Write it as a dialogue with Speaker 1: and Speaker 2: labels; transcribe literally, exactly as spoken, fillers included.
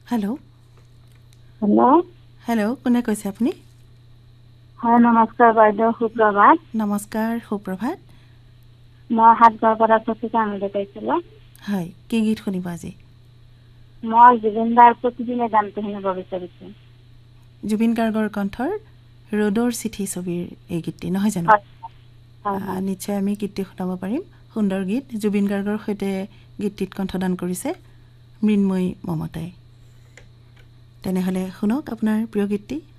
Speaker 1: Hello'
Speaker 2: hello'
Speaker 1: hello' কোনে কৈছে আপুনি?
Speaker 2: হয় নমস্কাৰ বাইদেউ, সুপ্ৰভাত।
Speaker 1: নমস্কাৰ, সুপ্ৰভাত।
Speaker 2: মই সাতগাঁৱৰ পৰা চফিকা আহমেদে কৈছিলোঁ।
Speaker 1: হয়, কি গীত শুনিব আজি?
Speaker 2: মই জুবিন দাৰ প্ৰতিদিনে গানটো শুনিব বিচাৰিছোঁ।
Speaker 1: জুবিন গাৰ্গৰ কণ্ঠৰ ৰ'দৰ চিঠি ছবিৰ এই গীতটি নহয় জানো?
Speaker 2: হয় হয় হয়
Speaker 1: নিশ্চয় আমি গীতটি শুনাব পাৰিম। সুন্দৰ গীত। জুবিন গাৰ্গৰ সৈতে গীতটিত কণ্ঠদান কৰিছে মৃন্ময়ী মমতাই। তেনেহ'লে শুনক আপোনাৰ প্ৰিয় গীতটি।